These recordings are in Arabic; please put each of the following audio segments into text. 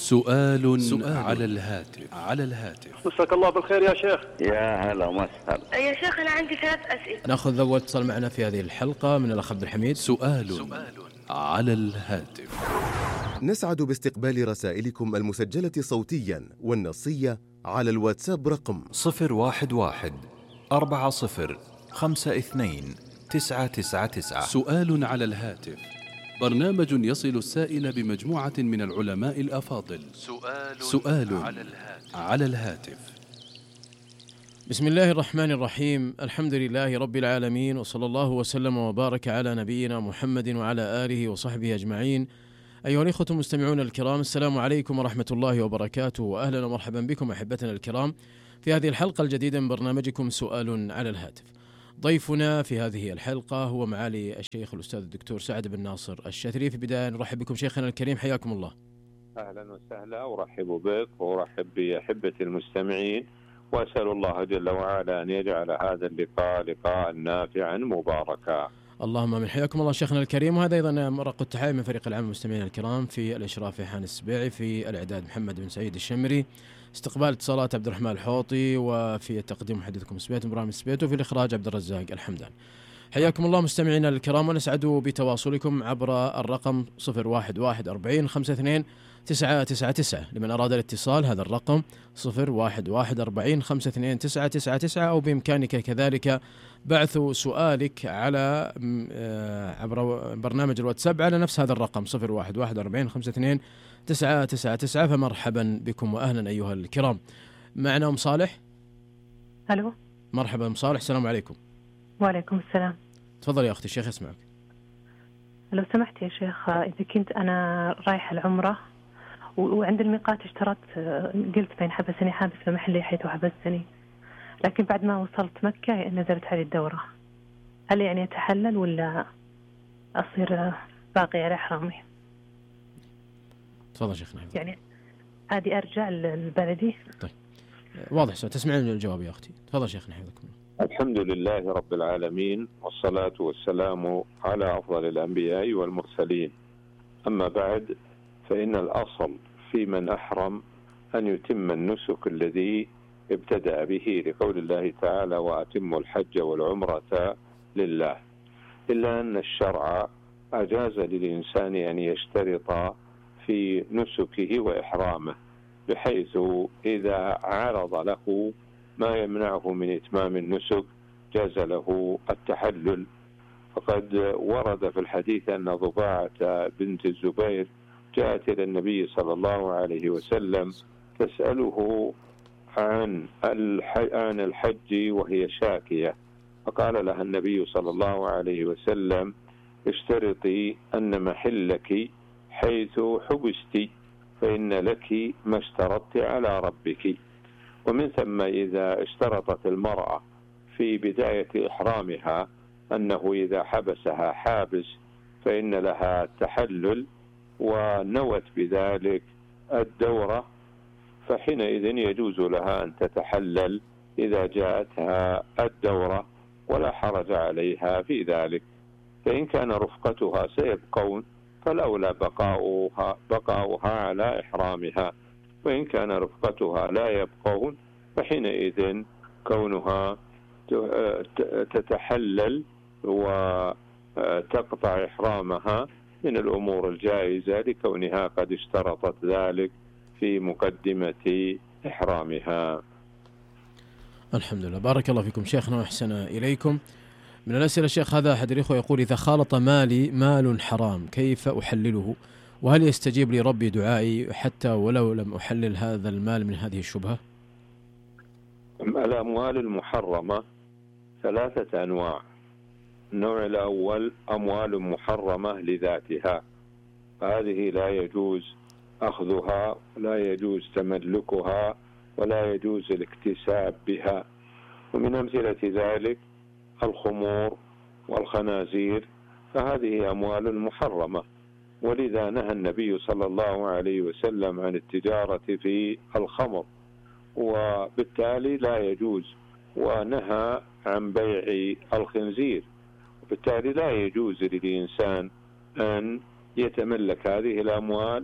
سؤال على الهاتف. مساك الله بالخير يا شيخ. يا هلا وسهلا يا شيخ أنا عندي 3 أسئلة. نأخذ أول اتصال معنا في هذه الحلقة من الأخ عبد الحميد. سؤال على الهاتف. نسعد باستقبال رسائلكم المسجلة صوتيا والنصية على الواتساب رقم 011-40-52-999. سؤال على الهاتف، برنامج يصل السائل بمجموعة من العلماء الأفاضل. سؤال على الهاتف. بسم الله الرحمن الرحيم، الحمد لله رب العالمين، وصلى الله وسلم وبارك على نبينا محمد وعلى آله وصحبه أجمعين. أيها الإخوة المستمعون الكرام، السلام عليكم ورحمة الله وبركاته، وأهلا ومرحبا بكم أحبتنا الكرام في هذه الحلقة الجديدة من برنامجكم سؤال على الهاتف. ضيفنا في هذه الحلقة هو معالي الشيخ الأستاذ الدكتور سعد بن ناصر الشاذلي. في البداية نرحب بكم شيخنا الكريم، حياكم الله. أهلا وسهلا، أرحب بك وأرحب بأحبة المستمعين، وأسأل الله جل وعلا أن يجعل هذا اللقاء لقاء نافعا مباركا. اللهم من حياكم الله شيخنا الكريم. وهذا أيضا مرق التحية من فريق العام المستمعين الكرام، في الإشراف حان السبيعي، في الإعداد محمد بن سعيد الشمري، استقبال اتصالات عبد الرحمن الحوطي، وفي التقديم محدثكم سبيت إبراهيم السبيت، وفي الإخراج عبد الرزاق الحمدان. حياكم الله مستمعينا الكرام، ونسعد بتواصلكم عبر الرقم 011-40-52-999 لمن أراد الاتصال. هذا الرقم 011-40-52-999، أو بإمكانك كذلك بعث سؤالك على عبر برنامج الواتساب على نفس هذا الرقم 011-40-52-999. فمرحبا بكم وأهلا أيها الكرام. معنا أم صالح. ألو، مرحبا أم صالح، السلام عليكم. وعليكم السلام. تفضل يا أختي، الشيخ يسمعك. لو سمحت يا شيخ، إذا كنت أنا رايحة العمرة وعند الميقات اشترطت، قلت بين حبسني حابس بمحلي حيث حبستني، لكن بعد ما وصلت مكة نزلت علي الدورة، هل يعني أتحلل ولا أصير باقي على إحرامي؟ تفضل شيخنا. يعني عادي أرجع لبلدي؟ طيب واضح، تسمعين الجواب يا أختي. تفضل شيخنا حفظكم الله. الحمد لله رب العالمين، والصلاة والسلام على أفضل الأنبياء والمرسلين. أما بعد، فإن الأصل في من أحرم أن يتم النسك الذي ابتدأ به، لقول الله تعالى: وأتموا الحج والعمرة لله. إلا أن الشرع أجاز للإنسان أن يشترط في نسكه وإحرامه، بحيث إذا عرض له ما يمنعه من إتمام النسك جاز له التحلل. فقد ورد في الحديث أن ضباعة بنت الزبير جاءت إلى النبي صلى الله عليه وسلم تسأله عن الحج وهي شاكية، فقال لها النبي صلى الله عليه وسلم: اشترطي أن محلك حيث حبست، فإن لك ما اشترطت على ربك. ومن ثم إذا اشترطت المرأة في بداية إحرامها أنه إذا حبسها حابس فإن لها التحلل، ونوت بذلك الدورة، فحينئذ يجوز لها أن تتحلل إذا جاءتها الدورة، ولا حرج عليها في ذلك. فإن كان رفقتها سيبقون فالأولى بقاؤها على إحرامها، وإن كان رفقتها لا يبقون فحينئذ كونها تتحلل وتقطع إحرامها من الأمور الجائزة، لكونها قد اشترطت ذلك في مقدمة إحرامها. الحمد لله، بارك الله فيكم شيخنا وأحسن إليكم. من الأسئلة الشيخ هذا أحد الإخوة يقول: إذا خالط مالي مال حرام كيف أحلله؟ وهل يستجيب لي ربي دعائي حتى ولو لم أحلل هذا المال من هذه الشبهة؟ الأموال المحرمة 3 أنواع. النوع الأول أموال محرمة لذاتها، هذه لا يجوز أخذها، لا يجوز تملكها، ولا يجوز الاكتساب بها. ومن أمثلة ذلك الخمور والخنازير، فهذه أموال محرمة، ولذا نهى النبي صلى الله عليه وسلم عن التجارة في الخمر، وبالتالي لا يجوز، ونهى عن بيع الخنزير، وبالتالي لا يجوز للإنسان أن يتملك هذه الأموال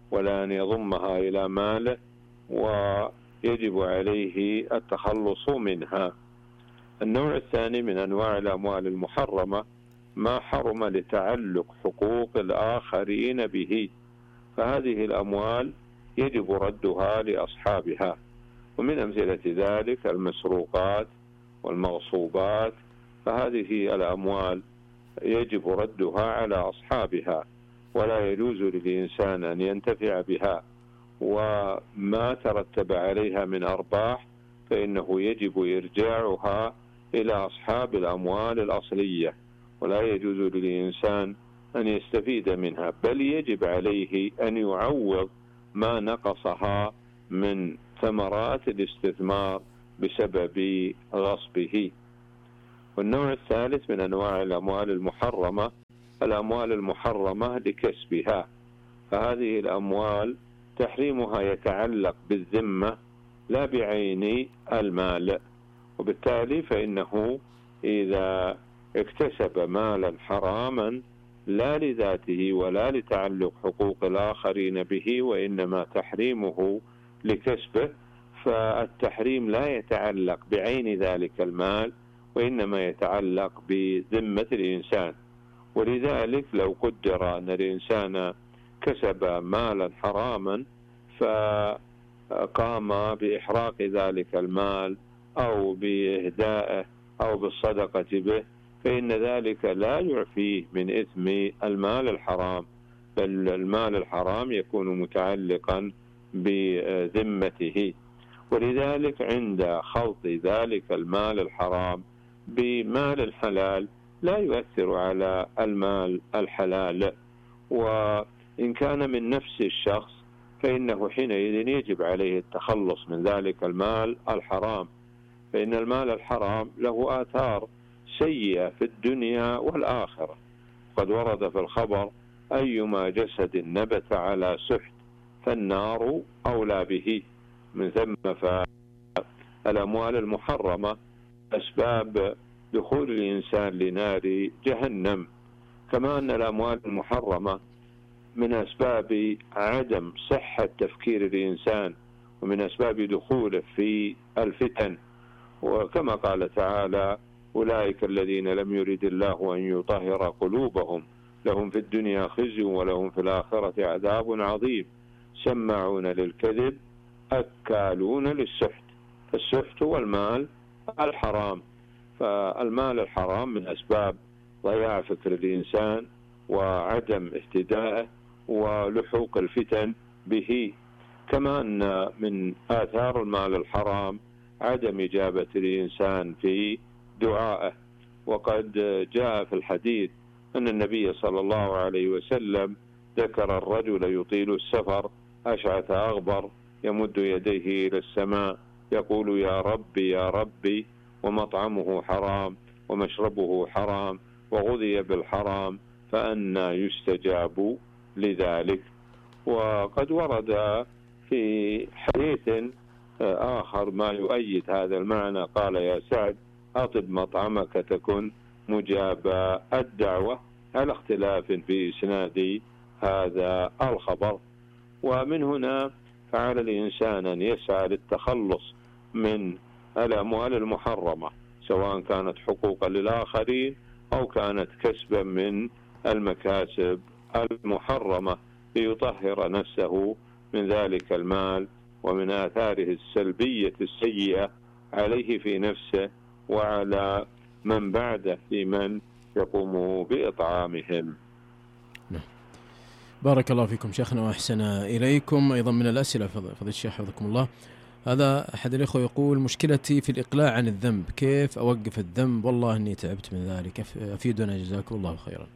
ولا أن يضمها إلى ماله، ويجب عليه التخلص منها. النوع الثاني من أنواع الأموال المحرمة ما حرم لتعلق حقوق الآخرين به، فهذه الأموال يجب ردها لأصحابها. ومن أمثلة ذلك المسروقات والمغصوبات، فهذه الأموال يجب ردها على أصحابها، ولا يجوز للإنسان أن ينتفع بها، وما ترتب عليها من أرباح فإنه يجب إرجاعها إلى أصحاب الأموال الأصلية، ولا يجوز للإنسان أن يستفيد منها، بل يجب عليه أن يعوض ما نقصها من ثمرات الاستثمار بسبب غصبه. والنوع الثالث من أنواع الأموال المحرمة الأموال المحرمة لكسبها، فهذه الأموال تحريمها يتعلق بالذمة لا بعين المال، وبالتالي فإنه إذا اكتسب مالا حراما لا لذاته ولا لتعلق حقوق الآخرين به، وإنما تحريمه لكسبه، فالتحريم لا يتعلق بعين ذلك المال، وإنما يتعلق بذمة الإنسان. ولذلك لو قدر أن الإنسان كسب مالا حراما فقام بإحراق ذلك المال أو بإهدائه أو بالصدقة به، فإن ذلك لا يعفيه من إثم المال الحرام، بل المال الحرام يكون متعلقا بذمته. ولذلك عند خلط ذلك المال الحرام بمال الحلال لا يؤثر على المال الحلال، وإن كان من نفس الشخص فإنه حينئذ يجب عليه التخلص من ذلك المال الحرام، فإن المال الحرام له آثار سيئة في الدنيا والآخرة. قد ورد في الخبر: أيما جسد نبت على سحت فالنار أولى به. من ثم فالأموال المحرمة أسباب دخول الإنسان لنار جهنم، كما أن الأموال المحرمة من أسباب عدم صحة تفكير الإنسان، ومن أسباب دخوله في الفتن. وكما قال تعالى: أولئك الذين لم يرد الله أن يطهر قلوبهم لهم في الدنيا خزي ولهم في الآخرة عذاب عظيم سماعون للكذب أكالون للسحت. فالسحت هو المال الحرام، فالمال الحرام من أسباب ضياع فكر الإنسان وعدم اهتدائه ولحوق الفتن به. كما أن من آثار المال الحرام عدم إجابة الإنسان في دعائه. وقد جاء في الحديث أن النبي صلى الله عليه وسلم ذكر الرجل يطيل السفر أشعث أغبر يمد يديه إلى السماء يقول: يا ربي يا ربي، ومطعمه حرام ومشربه حرام وغذي بالحرام، فأنى يستجاب لذلك. وقد ورد في حديث آخر ما يؤيد هذا المعنى، قال: يا سعد أطب مطعمك تكن مجاب الدعوة، على اختلاف في إسناد هذا الخبر. ومن هنا فعلى الإنسان أن يسعى للتخلص من الأموال المحرمة، سواء كانت حقوقا للآخرين أو كانت كسبا من المكاسب المحرمة، ليطهر نفسه من ذلك المال ومن آثاره السلبية السيئة عليه في نفسه وعلى من بعده في من يقوم بإطعامهم. بارك الله فيكم شيخنا وأحسن إليكم. أيضا من الأسئلة فضيلة الشيخ حفظكم الله، هذا أحد الإخوة يقول: مشكلتي في الإقلاع عن الذنب، كيف أوقف الذنب؟ والله أني تعبت من ذلك، أفيدنا جزاكم الله خيرا.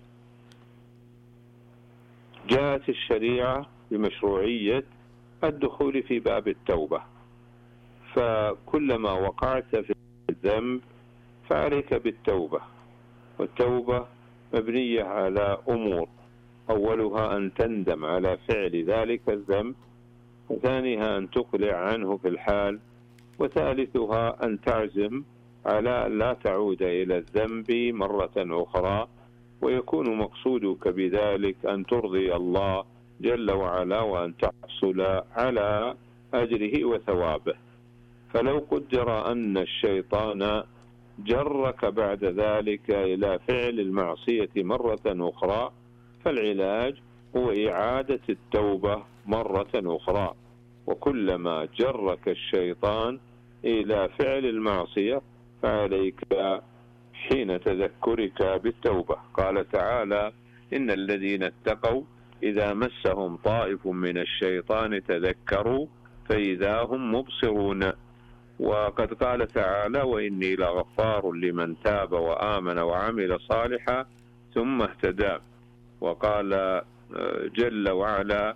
جاءت الشريعة بمشروعية الدخول في باب التوبة، فكلما وقعت في الذنب فعليك بالتوبة، والتوبة مبنية على أمور: أولها أن تندم على فعل ذلك الذنب، وثانيها أن تقلع عنه في الحال، وثالثها أن تعزم على أن لا تعود إلى الذنب مرة أخرى، ويكون مقصودك بذلك أن ترضي الله جل وعلا وأن تحصل على أجره وثوابه. فلو قدر أن الشيطان جرك بعد ذلك إلى فعل المعصية مرة أخرى، فالعلاج هو إعادة التوبة مرة أخرى. وكلما جرك الشيطان إلى فعل المعصية فعليك حين تذكرك بالتوبة. قال تعالى: إن الذين اتقوا إذا مسهم طائف من الشيطان تذكروا فإذا هم مبصرون. وقد قال تعالى: وإني لغفار لمن تاب وآمن وعمل صالحا ثم اهتدى. وقال جل وعلا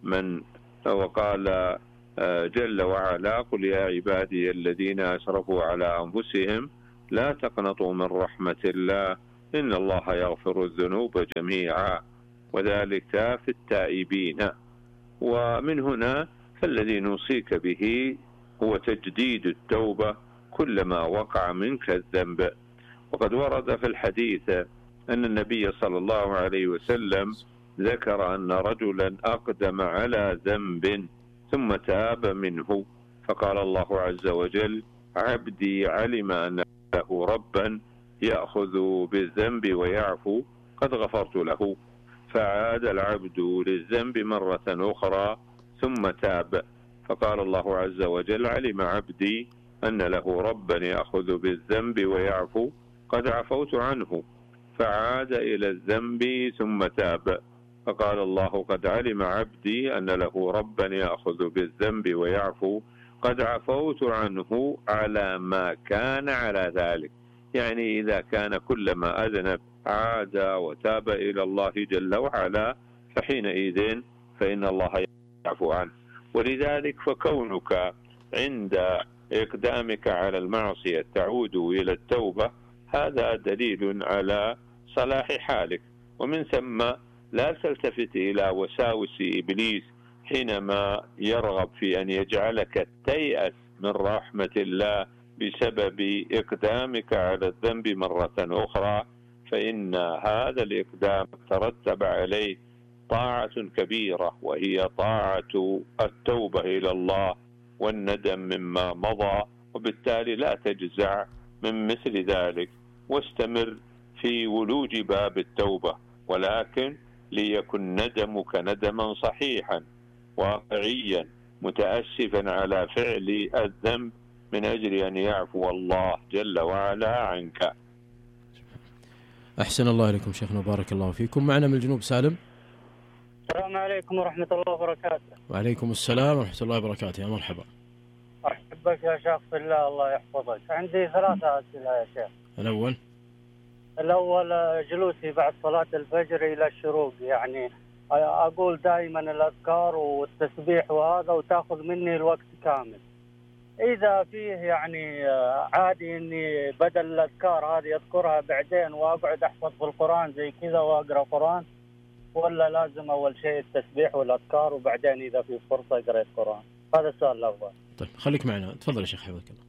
قل يا عبادي الذين أسرفوا على أنفسهم لا تقنطوا من رحمة الله إن الله يغفر الذنوب جميعا وذلك في التائبين. ومن هنا فالذي نوصيك به هو تجديد التوبة كلما وقع منك الذنب. وقد ورد في الحديث أن النبي صلى الله عليه وسلم ذكر أن رجلا أقدم على ذنب ثم تاب منه، فقال الله عز وجل: عبدي علم أن له ربا يأخذ بالذنب ويعفو قد غفرت له. فعاد العبد للذنب مرة أخرى ثم تاب، فقال الله عز وجل: علم عبدي أن له ربا يأخذ بالذنب ويعفو قد عفوت عنه. فعاد إلى الذنب ثم تاب، فقال الله: قد علم عبدي أن له ربا يأخذ بالذنب ويعفو قد عفوت عنه على ما كان على ذلك. يعني إذا كان كلما أذنب عاد وتاب إلى الله جل وعلا فحينئذ فإن الله يعفو عنه. ولذلك فكونك عند إقدامك على المعصية تعود إلى التوبة هذا دليل على صلاح حالك. ومن ثم لا تلتفت إلى وساوس إبليس حينما يرغب في أن يجعلك تيأس من رحمة الله بسبب إقدامك على الذنب مرة أخرى، فإن هذا الإقدام ترتب عليه طاعة كبيرة وهي طاعة التوبة إلى الله والندم مما مضى، وبالتالي لا تجزع من مثل ذلك واستمر في ولوج باب التوبة، ولكن ليكن ندمك ندما صحيحا واقعيا متأسفا على فعل الذنب من أجل أن يعفو الله جل وعلا عنك. أحسن الله إليكم شيخنا بارك الله فيكم. معنا من الجنوب سالم. السلام عليكم ورحمة الله وبركاته. وعليكم السلام ورحمة الله وبركاته. يا مرحبا. أحبك يا شيخ في الله، الله يحفظك. عندي 3 أسئلة يا شيخ. الأول جلوسي بعد صلاة الفجر إلى الشروق، يعني أقول دائما الأذكار والتسبيح وهذا وتأخذ مني الوقت كامل. إذا فيه يعني عادي إني بدل الأذكار هذه أذكرها بعدين وأقعد أحفظ في القرآن زي كذا وأقرأ قرآن، ولا لازم أول شيء التسبيح والأذكار وبعدين إذا في فرصة أقرأ القرآن؟ هذا السؤال الأول. طيب خليك معنا، تفضل يا شيخ حفظك الله.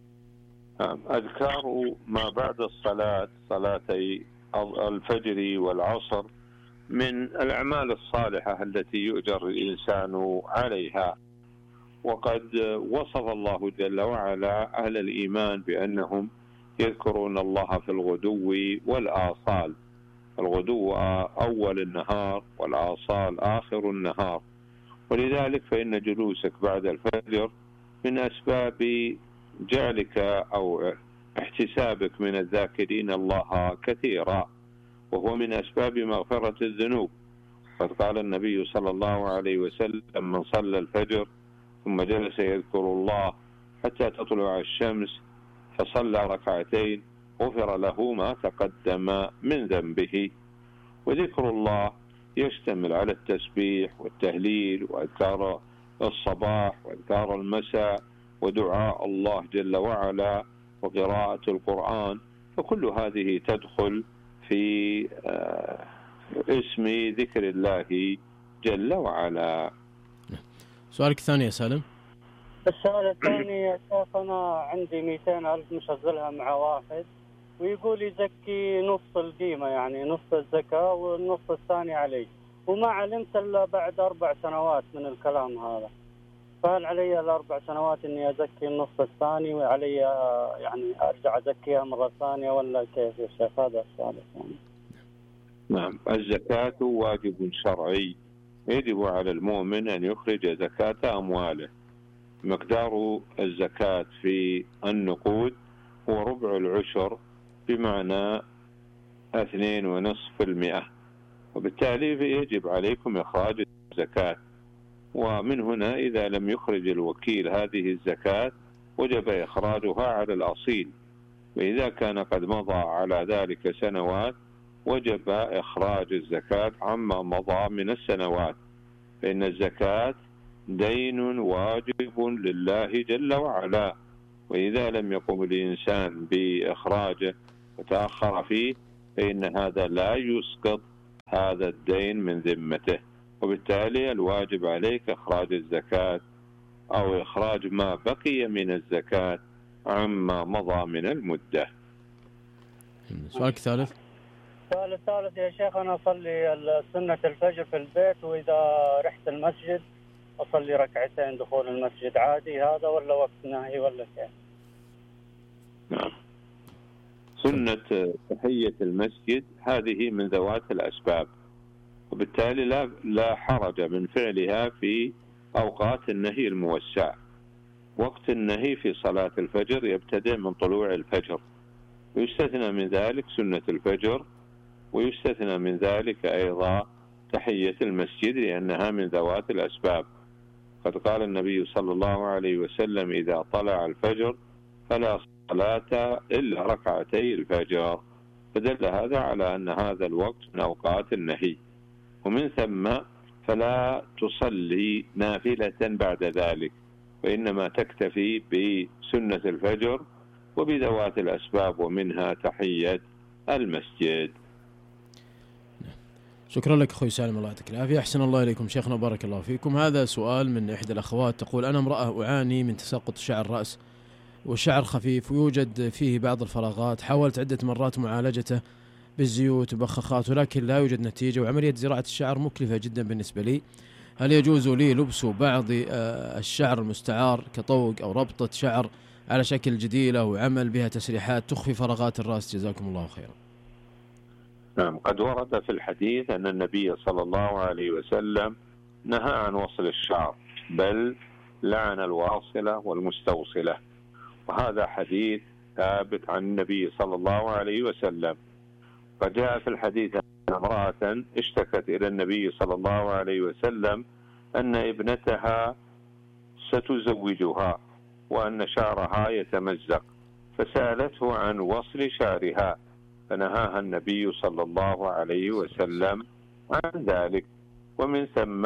أذكار ما بعد الصلاة، صلاتي الفجر والعصر، من الأعمال الصالحة التي يؤجر الإنسان عليها. وقد وصف الله جل وعلا أهل الإيمان بأنهم يذكرون الله في الغدو والآصال. الغدو أول النهار والآصال آخر النهار. ولذلك فإن جلوسك بعد الفجر من أسباب جعلك أو احتسابك من الذاكرين الله كثيرا، وهو من أسباب مغفرة الذنوب. قد قال النبي صلى الله عليه وسلم: من صلى الفجر ثم جلس يذكر الله حتى تطلع الشمس فصلى ركعتين غفر له ما تقدم من ذنبه. وذكر الله يشتمل على التسبيح والتهليل وأذكار الصباح وأذكار المساء ودعاء الله جل وعلا وقراءة القرآن، فكل هذه تدخل في اسم ذكر الله جل وعلا. سؤالك الثاني يا سالم. السؤال الثاني يا شيخ، أنا عندي 200,000 مشغلها مع واحد ويقول يزكي نص القيمة، يعني نص الزكاة والنص الثاني علي. وما علمت إلا بعد 4 سنوات من الكلام هذا، فهل علي ال4 سنوات إني أزكي النص الثاني وعلي يعني أرجع أزكيها مرة ثانية ولا كيف يا شيخ؟ هذا السؤال الثاني. نعم، الزكاة واجب شرعي، يجب على المؤمن أن يخرج زكاة أمواله. مقدار الزكاة في النقود هو ربع العشر، بمعنى 2.5%، وبالتالي يجب عليكم إخراج الزكاة. ومن هنا إذا لم يخرج الوكيل هذه الزكاة وجب إخراجها على الأصيل، وإذا كان قد مضى على ذلك سنوات وجب إخراج الزكاة عما مضى من السنوات، فإن الزكاة دين واجب لله جل وعلا، وإذا لم يقم الإنسان بإخراجه وتأخر فيه فإن هذا لا يسقط هذا الدين من ذمته، وبالتالي الواجب عليك إخراج الزكاة أو إخراج ما بقي من الزكاة عما مضى من المدة. السؤال الثالث. السؤال الثالث يا شيخ، أنا أصلي سنة الفجر في البيت، وإذا رحت المسجد أصلي ركعتين دخول المسجد، عادي هذا ولا وقت نهي ولا كيف؟ نعم، سنة تحية المسجد هذه من ذوات الأسباب، وبالتالي لا حرج من فعلها في أوقات النهي الموسع. وقت النهي في صلاة الفجر يبتدئ من طلوع الفجر، ويستثنى من ذلك سنة الفجر، ويستثنى من ذلك أيضا تحية المسجد لأنها من ذوات الأسباب. قد قال النبي صلى الله عليه وسلم: إذا طلع الفجر فلا صلاة إلا ركعتي الفجر، فدل هذا على أن هذا الوقت من أوقات النهي، ومن ثم فلا تصلي نافلة بعد ذلك، وإنما تكتفي بسنة الفجر وبذوات الأسباب، ومنها تحية المسجد. شكرا لك أخوي سالم، الله يعطيك العافية. أحسن الله إليكم شيخنا، بارك الله فيكم. هذا سؤال من إحدى الأخوات، تقول: أنا امرأة أعاني من تساقط شعر الرأس والشعر خفيف ويوجد فيه بعض الفراغات، حاولت عدة مرات معالجته بالزيوت وبخاخات ولكن لا يوجد نتيجة، وعملية زراعة الشعر مكلفة جدا بالنسبة لي. هل يجوز لي لبس بعض الشعر المستعار كطوق أو ربطة شعر على شكل جديلة وعمل بها تسريحات تخفي فراغات الرأس؟ جزاكم الله خيرا. نعم، قد ورد في الحديث أن النبي صلى الله عليه وسلم نهى عن وصل الشعر، بل لعن الواصلة والمستوصلة، وهذا حديث ثابت عن النبي صلى الله عليه وسلم. فجاء في الحديث أن امرأة اشتكت إلى النبي صلى الله عليه وسلم أن ابنتها ستزوجها وأن شعرها يتمزق، فسألته عن وصل شعرها، فنهاها النبي صلى الله عليه وسلم عن ذلك، ومن ثم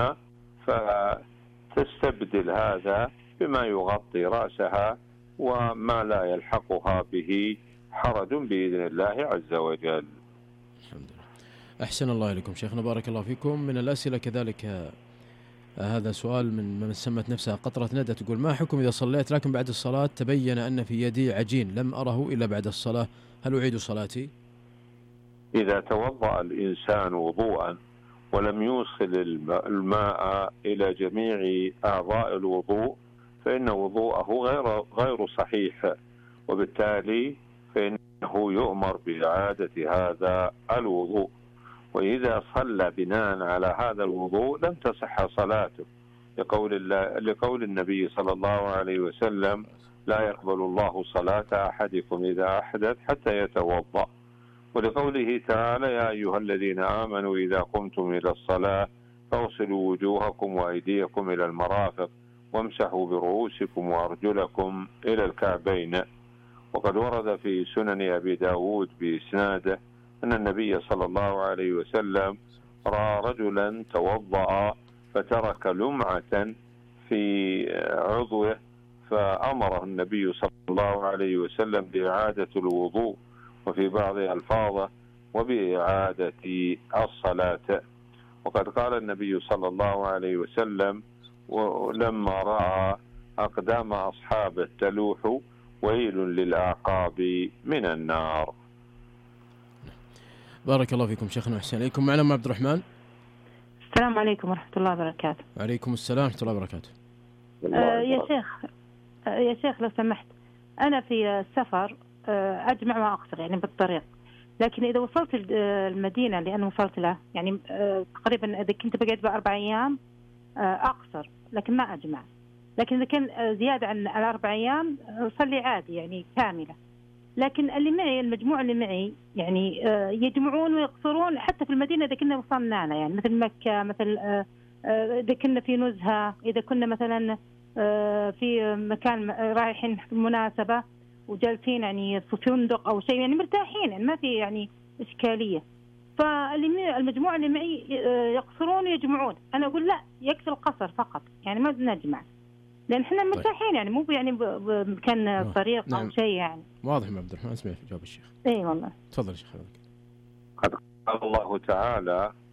فتستبدل هذا بما يغطي رأسها وما لا يلحقها به حرج بإذن الله عز وجل. الحمد لله. أحسن الله إليكم شيخنا، بارك الله فيكم. من الأسئلة كذلك هذا سؤال من سمت نفسها قطرة ندى، تقول: ما حكم إذا صليت لكن بعد الصلاة تبين أن في يدي عجين لم أره إلا بعد الصلاة، هل أعيد صلاتي؟ إذا توضأ الإنسان وضوءا ولم يوصل الماء إلى جميع أعضاء الوضوء فإن وضوءه غير صحيح، وبالتالي فإنه يؤمر بإعادة هذا الوضوء، وإذا صلى بناء على هذا الوضوء لم تصح صلاته، لقول النبي صلى الله عليه وسلم: لا يقبل الله صلاة أحدكم إذا أحدث حتى يتوضأ، ولقوله تعالى: يا أيها الذين آمنوا إذا قمتم إلى الصلاة فاغسلوا وجوهكم وأيديكم إلى المرافق وامسحوا برؤوسكم وأرجلكم إلى الكعبين. وقد ورد في سنن أبي داود بإسناده أن النبي صلى الله عليه وسلم رأى رجلا توضأ فترك لمعة في عضوه، فأمره النبي صلى الله عليه وسلم بإعادة الوضوء، وفي بعض ألفاظه وبإعادة الصلاة. وقد قال النبي صلى الله عليه وسلم ولما رأى أقدام أصحابه تلوح: ويل للأعقاب من النار. بارك الله فيكم شيخنا، أحسن إليكم. معنا عبد الرحمن. السلام عليكم ورحمة الله وبركاته. وعليكم السلام ورحمة الله وبركاته. يا شيخ لو سمحت، أنا في السفر أجمع وأقصر يعني بالطريق، لكن إذا وصلت المدينة اللي أنا وصلت لها يعني تقريبا إذا كنت بقعد ب4 أيام أقصر لكن ما أجمع، لكن إذا كان زيادة عن 4 أيام أصلي عادي يعني كاملة. لكن اللي معي المجموعة اللي معي يعني يجمعون ويقصرون حتى في المدينة إذا كنا وصلنا لنا، يعني مثل مكة، مثل إذا كنا في نزهة، إذا كنا مثلا في مكان رايحين في مناسبة وجالسين يعني في فندق أو شيء يعني مرتاحين يعني ما في يعني إشكالية. فالمجموعة اللي معي يقصرون ويجمعون، أنا أقول لا يكفي القصر فقط يعني ما نجمع، لأن إحنا مرتاحين يعني مو يعني بمكان طريق أو شيء يعني. واضح يا عبد الرحمن، اسمع في جواب الشيخ. إيه والله. تفضل يا شيخ. قد قال الله تعالى